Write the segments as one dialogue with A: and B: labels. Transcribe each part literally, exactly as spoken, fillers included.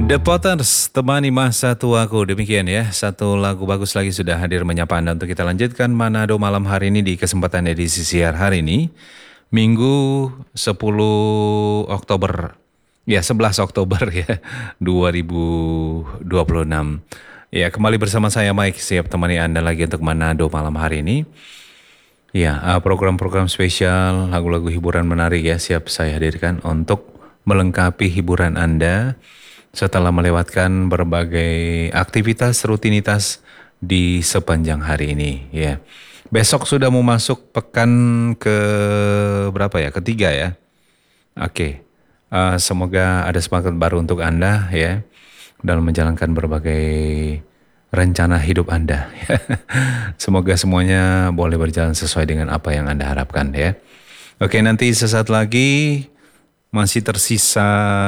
A: The Potters, temani masa tuaku. Demikian ya, satu lagu bagus lagi sudah hadir menyapa Anda untuk kita lanjutkan Manado malam hari ini di kesempatan edisi siar hari ini. Minggu sepuluh Oktober, ya sebelas Oktober ya, dua ribu dua puluh enam. Ya, kembali bersama saya Mike, siap temani Anda lagi untuk Manado malam hari ini. Ya, uh, program-program spesial, lagu-lagu hiburan menarik ya, siap saya hadirkan untuk melengkapi hiburan Anda setelah melewatkan berbagai aktivitas rutinitas di sepanjang hari ini ya. Besok sudah mau masuk pekan ke berapa ya? Ketiga ya. Oke. Uh, semoga ada semangat baru untuk Anda ya dalam menjalankan berbagai rencana hidup Anda. Semoga semuanya boleh berjalan sesuai dengan apa yang Anda harapkan ya. Oke, nanti sesaat lagi masih tersisa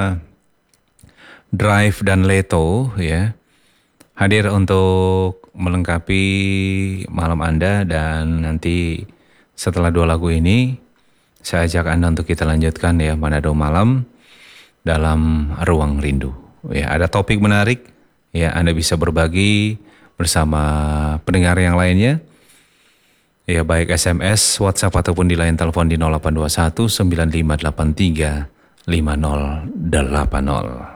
A: Drive dan Leto ya hadir untuk melengkapi malam Anda, dan nanti setelah dua lagu ini saya ajak Anda untuk kita lanjutkan ya Manado malam dalam ruang rindu. Ya, ada topik menarik ya, Anda bisa berbagi bersama pendengar yang lainnya. Ya, baik S M S, WhatsApp ataupun di line telepon di nol delapan dua satu sembilan lima delapan tiga lima nol delapan nol.